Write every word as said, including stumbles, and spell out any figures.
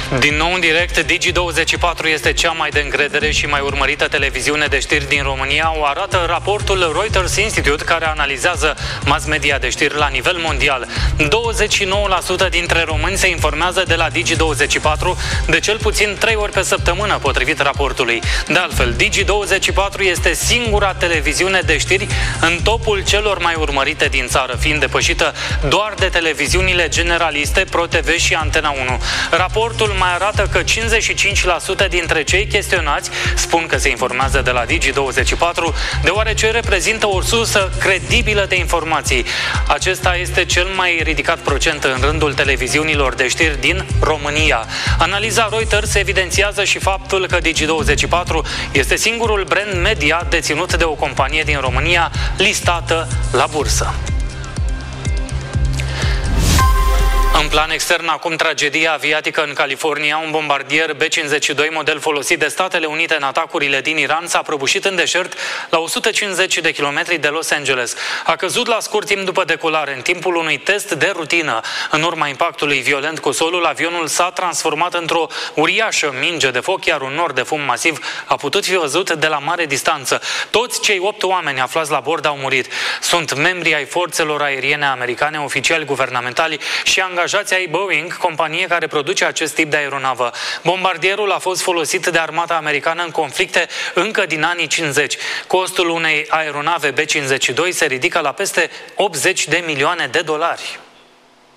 Din nou în direct, Digi douăzeci și patru este cea mai de încredere și mai urmărită televiziune de știri din România, o arată raportul Reuters Institute, care analizează mass media de știri la nivel mondial. douăzeci și nouă la sută dintre români se informează de la Digi douăzeci și patru de cel puțin trei ori pe săptămână, potrivit raportului. De altfel, Digi douăzeci și patru este singura televiziune de știri în topul celor mai urmărite din țară, fiind depășită doar de televiziunile generaliste, ProTV și Antena unu. Raportul mai arată că cincizeci și cinci la sută dintre cei chestionați spun că se informează de la Digi douăzeci și patru, deoarece reprezintă o sursă credibilă de informații. Acesta este cel mai ridicat procent în rândul televiziunilor de știri din România. Analiza Reuters evidențiază și faptul că Digi douăzeci și patru este singurul brand media deținut de o companie din România listată la bursă. În plan extern, acum tragedia aviatică în California. Un bombardier B cincizeci și doi, model folosit de Statele Unite în atacurile din Iran, s-a prăbușit în deșert la o sută cincizeci de kilometri de Los Angeles. A căzut la scurt timp după decolare, în timpul unui test de rutină. În urma impactului violent cu solul, avionul s-a transformat într-o uriașă minge de foc, iar un nor de fum masiv a putut fi văzut de la mare distanță. Toți cei opt oameni aflați la bord au murit. Sunt membri ai forțelor aeriene americane, oficiali guvernamentali și angajați ai Boeing, companie care produce acest tip de aeronavă. Bombardierul a fost folosit de armata americană în conflicte încă din anii cincizeci. Costul unei aeronave B cincizeci și doi se ridică la peste optzeci de milioane de dolari.